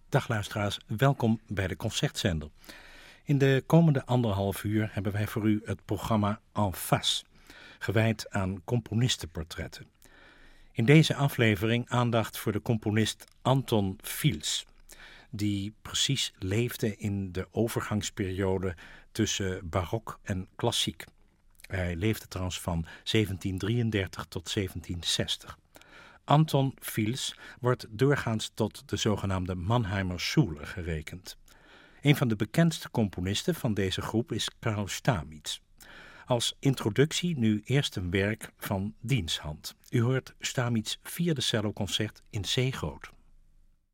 Dag luisteraars, welkom bij de Concertzender. In de komende 1,5 uur hebben wij voor u het programma En Face, gewijd aan componistenportretten. In deze aflevering aandacht voor de componist Anton Fiels, die precies leefde in de overgangsperiode tussen barok en klassiek. Hij leefde trouwens van 1733 tot 1760. Anton Fiels wordt doorgaans tot de zogenaamde Mannheimer Schule gerekend. Een van de bekendste componisten van deze groep is Karl Stamitz. Als introductie nu eerst een werk van diens hand. U hoort Stamitz' 4e celloconcert in C groot.